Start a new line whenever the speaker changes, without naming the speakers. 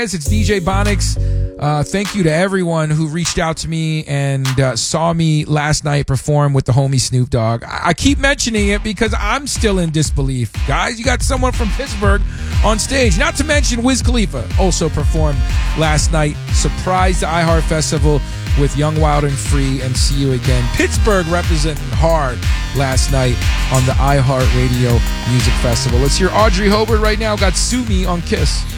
It's DJ Bonix. Thank you to everyone who reached out to me and saw me last night perform with the homie Snoop Dogg. I keep mentioning it because I'm still in disbelief. Guys, you got someone from Pittsburgh on stage. Not to mention Wiz Khalifa also performed last night. Surprised the iHeart Festival with Young, Wild, and Free and See You Again. Pittsburgh representing hard last night on the iHeart Radio Music Festival. Let's hear Audrey Hobart right now. Got Sue Me on Kiss.